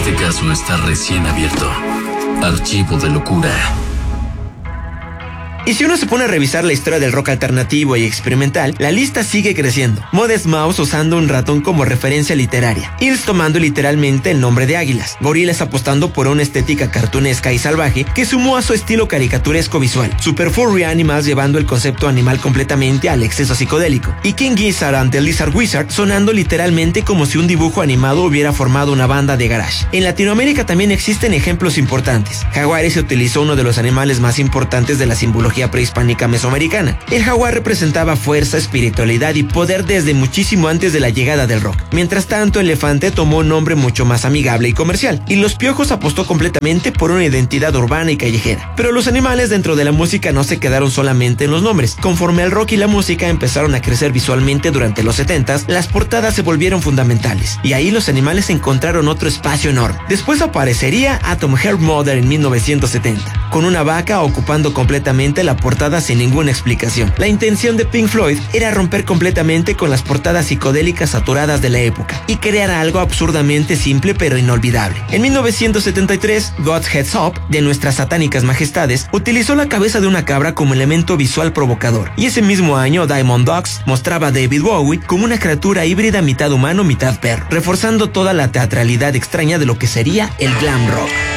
Este caso está recién abierto. Archivo de locura. Y si uno se pone a revisar la historia del rock alternativo y experimental, la lista sigue creciendo. Modest Mouse usando un ratón como referencia literaria, Hills tomando literalmente el nombre de águilas, Gorillaz apostando por una estética cartunesca y salvaje que sumó a su estilo caricaturesco visual, Super Furry Animals llevando el concepto animal completamente al exceso psicodélico, y King Gizzard ante Lizard Wizard sonando literalmente como si un dibujo animado hubiera formado una banda de garage. En Latinoamérica también existen ejemplos importantes. Jaguares se utilizó uno de los animales más importantes de la simbología prehispánica mesoamericana. El jaguar representaba fuerza, espiritualidad y poder desde muchísimo antes de la llegada del rock. Mientras tanto, Elefante tomó un nombre mucho más amigable y comercial, y Los Piojos apostó completamente por una identidad urbana y callejera. Pero los animales dentro de la música no se quedaron solamente en los nombres. Conforme el rock y la música empezaron a crecer visualmente durante los 70s, las portadas se volvieron fundamentales, y ahí los animales encontraron otro espacio enorme. Después aparecería Atom Heart Mother en 1970, con una vaca ocupando completamente la portada sin ninguna explicación. La intención de Pink Floyd era romper completamente con las portadas psicodélicas saturadas de la época y crear algo absurdamente simple pero inolvidable. En 1973, God's Heads Up, de Nuestras Satánicas Majestades, utilizó la cabeza de una cabra como elemento visual provocador, y ese mismo año Diamond Dogs mostraba a David Bowie como una criatura híbrida mitad humano, mitad perro, reforzando toda la teatralidad extraña de lo que sería el glam rock.